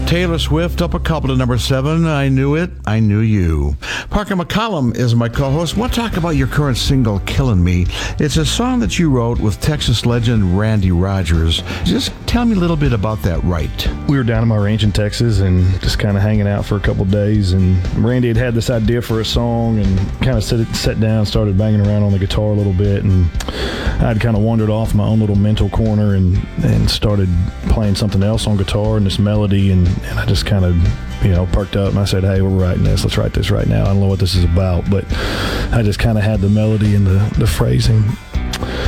Taylor Swift up a couple to number 7. I Knew It, I Knew You. Parker McCollum is my co-host. I want to talk about your current single, Killing Me. It's a song that you wrote with Texas legend Randy Rogers. Just tell me a little bit about that right. We were down at my ranch in Texas and just kind of hanging out for a couple of days, and Randy had this idea for a song and kind of sat down, started banging around on the guitar a little bit, and I'd kind of wandered off my own little mental corner and started playing something else on guitar and this melody, and I just kind of perked up and I said, hey, we're writing this. Let's write this right now. I don't know what this is about, but I just kind of had the melody and the phrasing.